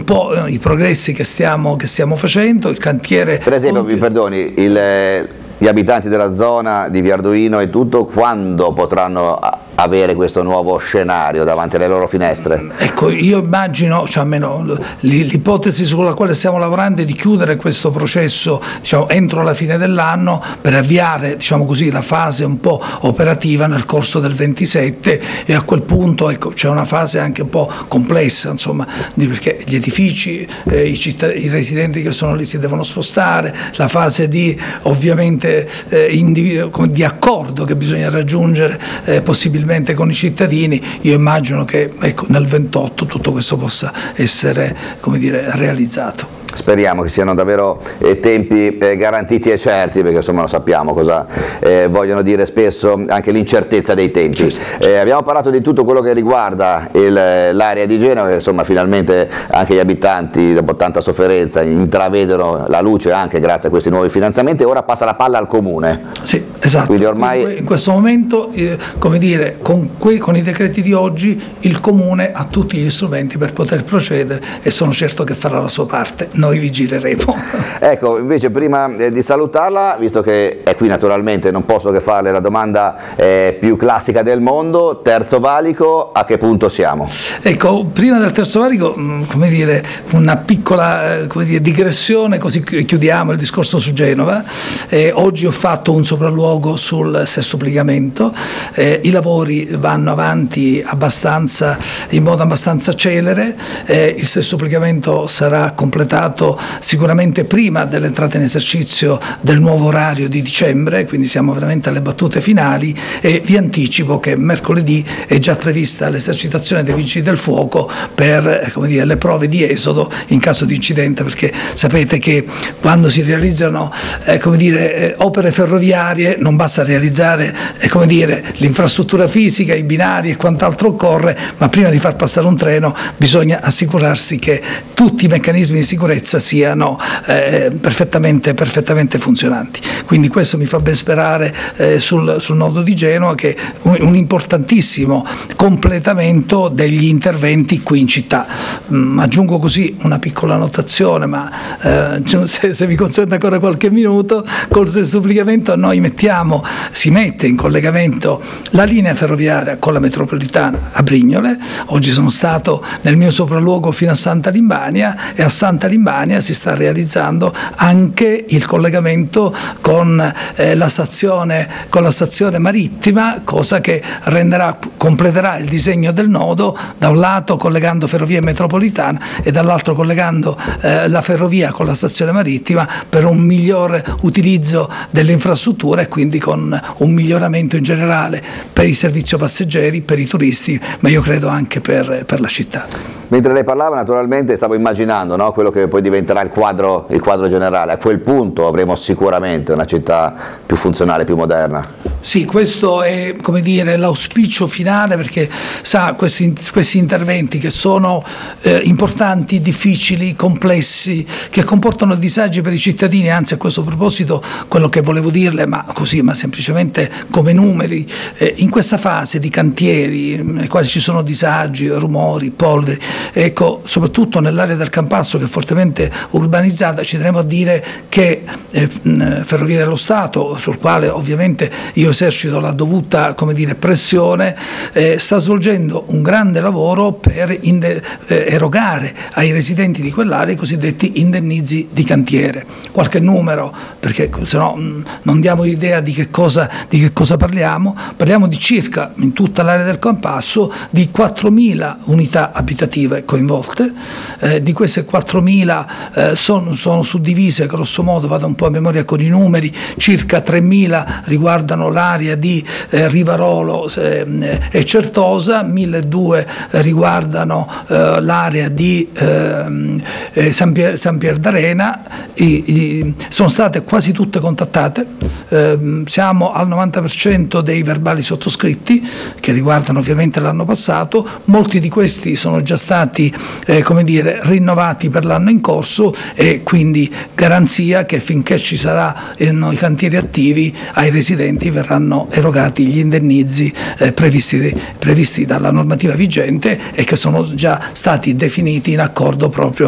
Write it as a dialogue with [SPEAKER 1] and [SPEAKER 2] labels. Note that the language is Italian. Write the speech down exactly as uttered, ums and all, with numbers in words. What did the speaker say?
[SPEAKER 1] po' eh, i progressi che stiamo, che stiamo facendo, il cantiere.
[SPEAKER 2] Per esempio, mi perdoni, il, gli abitanti della zona di Via Arduino e tutto, quando potranno avere questo nuovo scenario davanti alle loro finestre?
[SPEAKER 1] Ecco, io immagino, cioè almeno l'ipotesi sulla quale stiamo lavorando è di chiudere questo processo, diciamo, entro la fine dell'anno, per avviare, diciamo così, la fase un po' operativa nel corso del ventisette, e a quel punto, ecco, c'è una fase anche un po' complessa, insomma, perché gli edifici, eh, i, cittad- i residenti che sono lì si devono spostare, la fase di ovviamente eh, individu- di accordo che bisogna raggiungere eh, possibilmente con i cittadini. Io immagino che, ecco, nel ventotto tutto questo possa essere, come dire, realizzato.
[SPEAKER 2] Speriamo che siano davvero eh, tempi eh, garantiti e certi, perché insomma lo sappiamo cosa eh, vogliono dire spesso, anche l'incertezza dei tempi. Eh, abbiamo parlato di tutto quello che riguarda l'area di Genova, che insomma finalmente anche gli abitanti, dopo tanta sofferenza, intravedono la luce anche grazie a questi nuovi finanziamenti. Ora passa la palla al Comune.
[SPEAKER 1] Sì, esatto.
[SPEAKER 2] Quindi ormai
[SPEAKER 1] in questo momento, eh, come dire, con, que- con i decreti di oggi il Comune ha tutti gli strumenti per poter procedere, e sono certo che farà la sua parte. Noi vigileremo.
[SPEAKER 2] Ecco, invece prima eh, di salutarla, visto che è qui naturalmente, non posso che farle la domanda eh, più classica del mondo: Terzo Valico, a che punto siamo?
[SPEAKER 1] Ecco, prima del Terzo Valico, mh, come dire, una piccola eh, come dire, digressione, così chiudiamo il discorso su Genova. Eh, oggi ho fatto un sopralluogo sul sessuplicamento, eh, i lavori vanno avanti abbastanza, in modo abbastanza celere, eh, il sessuplicamento sarà completato sicuramente prima dell'entrata in esercizio del nuovo orario di dicembre, quindi siamo veramente alle battute finali, e vi anticipo che mercoledì è già prevista l'esercitazione dei vigili del fuoco per, come dire, le prove di esodo in caso di incidente, perché sapete che quando si realizzano eh, come dire, eh, opere ferroviarie non basta realizzare eh, come dire, l'infrastruttura fisica, i binari e quant'altro occorre, ma prima di far passare un treno bisogna assicurarsi che tutti i meccanismi di sicurezza siano eh, perfettamente, perfettamente funzionanti. Quindi questo mi fa ben sperare eh, sul, sul nodo di Genova, che un, un importantissimo completamento degli interventi qui in città. Mm, aggiungo così una piccola notazione, ma eh, se, se mi consente ancora qualche minuto, col sessuplicamento noi mettiamo, si mette in collegamento la linea ferroviaria con la metropolitana a Brignole. Oggi sono stato nel mio sopralluogo fino a Santa Limbania, e a Santa Limbania si sta realizzando anche il collegamento con eh, la stazione con la stazione marittima, cosa che renderà, completerà il disegno del nodo, da un lato collegando ferrovia e metropolitana e dall'altro collegando eh, la ferrovia con la stazione marittima, per un migliore utilizzo delle infrastrutture e quindi con un miglioramento in generale per il servizio passeggeri, per i turisti, ma io credo anche per, per la città.
[SPEAKER 2] Mentre lei parlava, naturalmente stavo immaginando, no, quello che poi diventerà il quadro, il quadro generale. A quel punto avremo sicuramente una città più funzionale, più moderna.
[SPEAKER 1] Sì, questo è, come dire, l'auspicio finale, perché sa, questi, questi interventi che sono eh, importanti, difficili, complessi, che comportano disagi per i cittadini. Anzi, a questo proposito, quello che volevo dirle, ma così, ma semplicemente come numeri, eh, in questa fase di cantieri nei quali ci sono disagi, rumori, polveri, ecco, soprattutto nell'area del Campasso, che è fortemente urbanizzata, ci tenevo a dire che eh, Ferrovie dello Stato, sul quale ovviamente io esercito la dovuta, come dire, pressione, eh, sta svolgendo un grande lavoro per inde- eh, erogare ai residenti di quell'area i cosiddetti indennizi di cantiere. Qualche numero, perché se no mh, non diamo idea di che cosa, di che cosa parliamo. Parliamo di circa, in tutta l'area del Campasso, di quattromila unità abitative coinvolte. Eh, di queste quattromila eh, sono, sono suddivise, grosso modo, vado un po' a memoria con i numeri, circa tremila riguardano l'area di eh, Rivarolo eh, e Certosa, milleduecento riguardano eh, l'area di eh, eh, San, Pier, San Pier d'Arena. I, i, sono state quasi tutte contattate, eh, siamo al novanta per cento dei verbali sottoscritti, che riguardano ovviamente l'anno passato. Molti di questi sono già stati eh, come dire, rinnovati per l'anno in corso, e quindi garanzia che finché ci saranno i cantieri attivi ai residenti verranno erogati gli indennizi eh, previsti, previsti dalla normativa vigente, e che sono già stati definiti in accordo proprio